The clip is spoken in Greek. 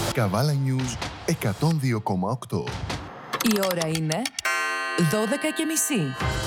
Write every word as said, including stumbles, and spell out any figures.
Καβάλα News εκατόν δύο κόμμα οκτώ. Η ώρα είναι δώδεκα και μισή.